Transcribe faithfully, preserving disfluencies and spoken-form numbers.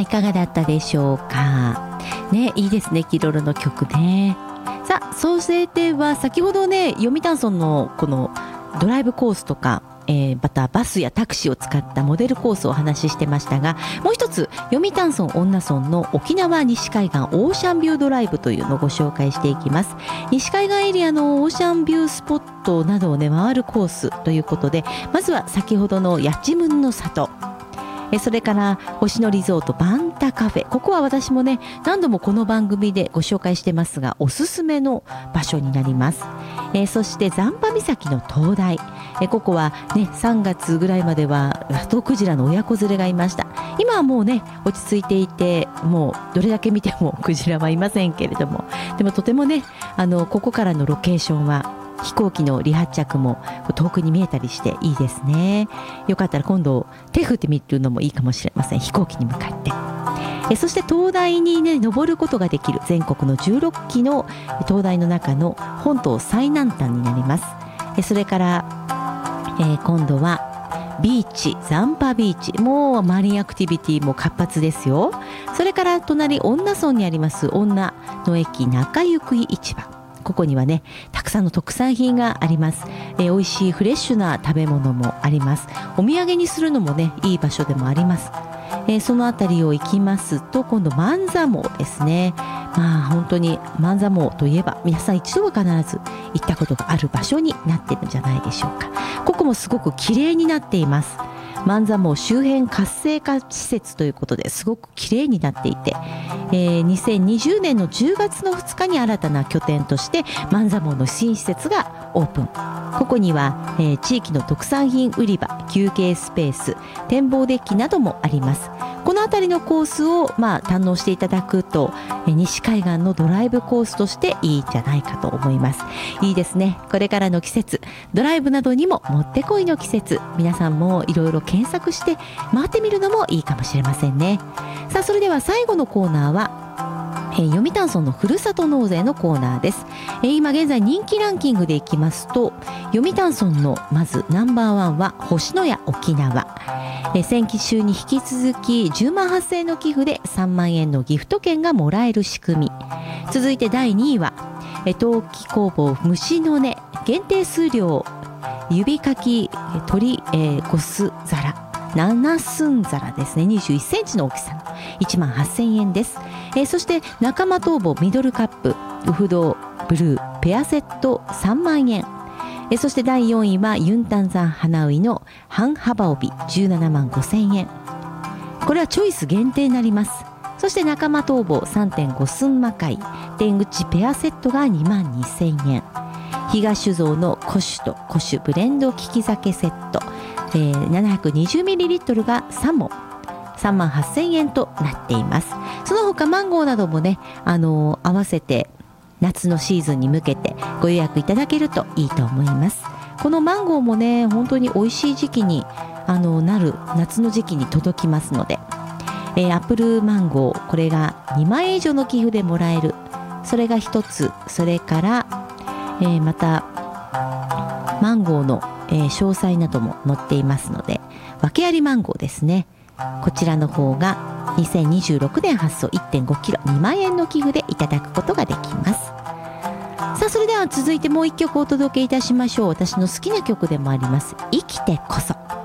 いかがだったでしょうかね。いいですね、キロロの曲ね。さあ、それでは先ほどね、読谷村のこのドライブコースとか、えー、またバスやタクシーを使ったモデルコースをお話ししてましたが、もう一つ読谷村恩納村の沖縄西海岸オーシャンビュードライブというのをご紹介していきます。西海岸エリアのオーシャンビュースポットなどをね回るコースということで、まずは先ほどのやちむんの里、それから星野リゾートバンタカフェ、ここは私もね何度もこの番組でご紹介してますがおすすめの場所になります。えー、そして残波岬の灯台、えー、ここはねさんがつぐらいまではラトクジラの親子連れがいました。今はもうね落ち着いていて、もうどれだけ見てもクジラはいませんけれども、でもとてもねあのここからのロケーションは飛行機の離発着も遠くに見えたりしていいですね。よかったら今度手振ってみるのもいいかもしれません、飛行機に向かって。えそして灯台にね登ることができる全国のじゅうろっきの灯台の中の本島最南端になります。えそれから、えー、今度はビーチ、残波ビーチ、もうマリンアクティビティも活発ですよ。それから隣恩納村にあります恩納の駅中行市場、ここにはねたくさんの特産品があります。えー、美味しいフレッシュな食べ物もあります。お土産にするのもねいい場所でもあります。えー、そのあたりを行きますと今度万座毛ですね。まあ本当に万座毛といえば皆さん一度は必ず行ったことがある場所になってるんじゃないでしょうか。ここもすごく綺麗になっています。万座毛周辺活性化施設ということですごく綺麗になっていて、えー、にせんにじゅうねんのじゅうがつのふつかに新たな拠点として万座毛の新施設がオープン。ここには、えー、地域の特産品売り場、休憩スペース、展望デッキなどもあります。この辺りのコースを、まあ、堪能していただくと、えー、西海岸のドライブコースとしていいんじゃないかと思います。いいですね。これからの季節、ドライブなどにももってこいの季節、皆さんもいろいろ検索して回ってみるのもいいかもしれませんね。さあ、それでは最後のコーナーはえー、読谷村のふるさと納税のコーナーです。えー、今現在人気ランキングでいきますと、読谷村のまずナンバーワンは星野屋沖縄、えー、先週に引き続きじゅうまんはっせんえんの寄付でさんまんえんのギフト券がもらえる仕組み。続いてだいにいは、えー、陶器工房虫の音限定数量指かき鳥、えー、ゴス皿なな寸皿ですね、にじゅういっセンチの大きさのいちまんはっせんえんです。えー、そして仲間逃亡ミドルカップウフドブルーペアセットさんまんえん、えー、そしてだいよんいはユンタンザン花ウイの半幅帯じゅうななまんごせんえん、これはチョイス限定になります。そして仲間逃亡 さんてんご 寸魔界天口ペアセットがにまんにせんえん、東酒造の古酒と古酒ブレンド利き酒セット、えー、ななひゃくにじゅうミリリットル がさんもんさんまんはっせんえんとなっています。その他マンゴーなどもね、あのー、合わせて夏のシーズンに向けてご予約いただけるといいと思います。このマンゴーもね本当に美味しい時期にあのなる夏の時期に届きますので、えー、アップルマンゴー、これがにまんえん以上の寄付でもらえる、それが一つ。それから、えー、またマンゴーの、えー、詳細なども載っていますので、訳ありマンゴーですね、こちらの方がにせんにじゅうろくねん発送 いってんごキロにまんえんの寄付でいただくことができます。さあ、それでは続いてもう一曲お届けいたしましょう。私の好きな曲でもあります、生きてこそ。